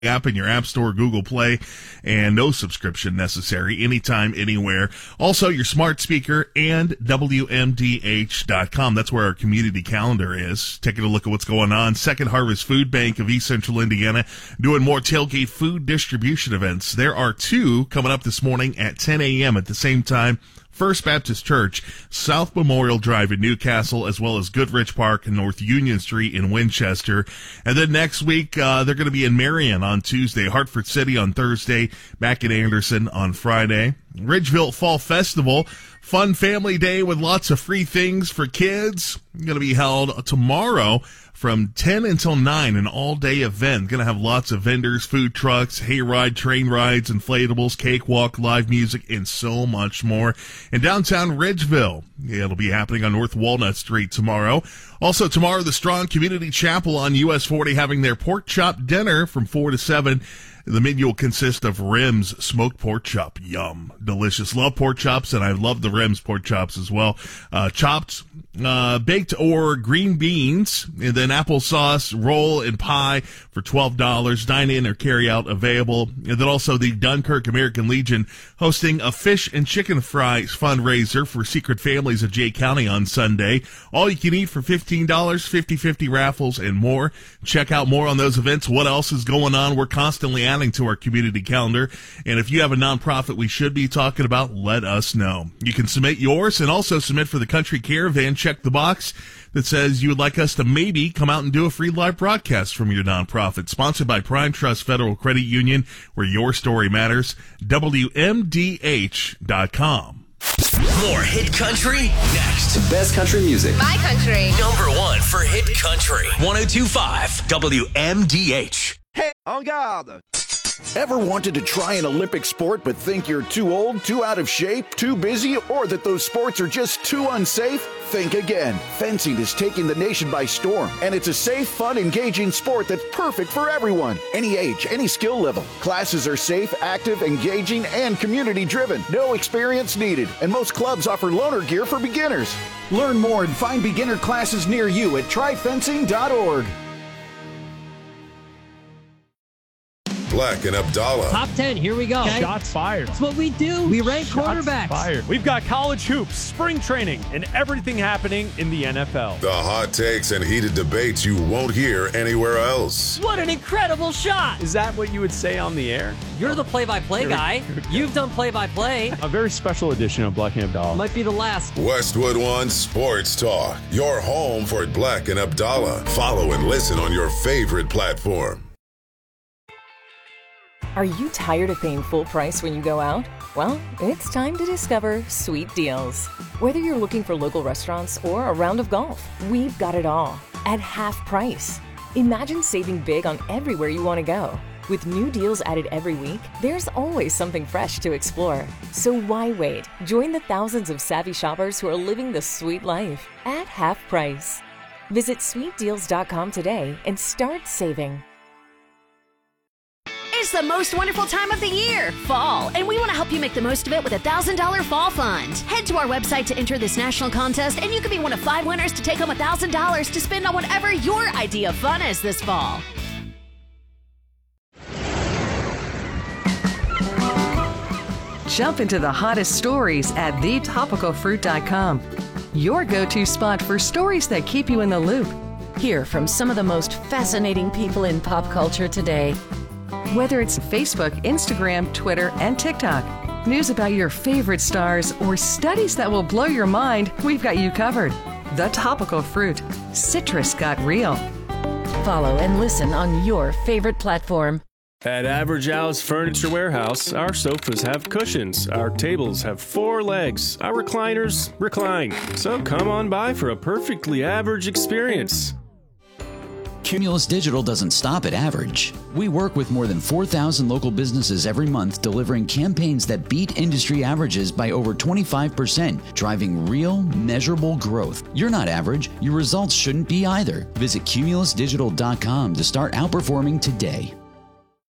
app in your App Store, Google Play, and no subscription necessary, anytime, anywhere. Also, your smart speaker and WMDH.com. That's where our community calendar is. Taking a look at what's going on. Second Harvest Food Bank of East Central Indiana doing more tailgate food distribution events. There are two coming up this morning at 10 a.m. at the same time. First Baptist Church, South Memorial Drive in Newcastle, as well as Goodrich Park and North Union Street in Winchester. And then next week, they're going to be in Marion on Tuesday, Hartford City on Thursday, back in Anderson on Friday. Ridgeville Fall Festival, fun family day with lots of free things for kids. Going to be held tomorrow from 10 until 9, an all-day event. Going to have lots of vendors, food trucks, hayride, train rides, inflatables, cakewalk, live music, and so much more. In downtown Ridgeville, it'll be happening on North Walnut Street tomorrow. Also tomorrow, the Strong Community Chapel on US 40 having their pork chop dinner from 4 to 7. The menu will consist of Rims smoked pork chop. Yum. Delicious. Love pork chops, and I love the Rims pork chops as well. Chopped, baked or green beans, and then applesauce, roll, and pie for $12. Dine-in or carry-out available. And then also the Dunkirk American Legion hosting a fish and chicken fries fundraiser for secret families of Jay County on Sunday. All you can eat for $15, 50/50 raffles, and more. Check out more on those events. What else is going on? We're constantly adding to our community calendar. And if you have a nonprofit we should be talking about, let us know. You can submit yours and also submit for the Country Caravan. Check the box that says you would like us to maybe come out and do a free live broadcast from your nonprofit. Sponsored by Prime Trust Federal Credit Union, where your story matters. WMDH.com. More hit country next. Best country music. My country. Number one for hit country. 102.5 WMDH. Hey, en garde. Ever wanted to try an Olympic sport but think you're too old, too out of shape, too busy, or that those sports are just too unsafe? Think again. Fencing is taking the nation by storm, and it's a safe, fun, engaging sport that's perfect for everyone. Any age, any skill level. Classes are safe, active, engaging, and community-driven. No experience needed, and most clubs offer loaner gear for beginners. Learn more and find beginner classes near you at tryfencing.org. Black and Abdallah. Top 10, here we go. Okay. Shots fired. That's what we do. We rank quarterbacks. Fired. We've got college hoops, spring training, and everything happening in the NFL. The hot takes and heated debates you won't hear anywhere else. What an incredible shot. Is that what you would say on the air? You're the play-by-play guy. You've done play-by-play. A very special edition of Black and Abdallah. Might be the last. Westwood One Sports Talk. Your home for Black and Abdallah. Follow and listen on your favorite platform. Are you tired of paying full price when you go out? Well, it's time to discover Sweet Deals. Whether you're looking for local restaurants or a round of golf, we've got it all at half price. Imagine saving big on everywhere you want to go. With new deals added every week, there's always something fresh to explore. So why wait? Join the thousands of savvy shoppers who are living the sweet life at half price. Visit sweetdeals.com today and start saving. It's the most wonderful time of the year, fall, and we want to help you make the most of it with a $1,000 fall fund. Head to our website to enter this national contest, and you could be one of 5 winners to take home $1,000 to spend on whatever your idea of fun is this fall. Jump into the hottest stories at thetopicalfruit.com. Your go-to spot for stories that keep you in the loop. Hear from some of the most fascinating people in pop culture today. Whether it's Facebook, Instagram, Twitter, and TikTok, news about your favorite stars, or studies that will blow your mind, we've got you covered. The Topical Fruit. Citrus got real. Follow and listen on your favorite platform. At Average Al's Furniture Warehouse, our sofas have cushions, our tables have 4 legs, our recliners recline. So come on by for a perfectly average experience. Cumulus Digital doesn't stop at average. We work with more than 4,000 local businesses every month, delivering campaigns that beat industry averages by over 25%, driving real, measurable growth. You're not average. Your results shouldn't be either. Visit cumulusdigital.com to start outperforming today.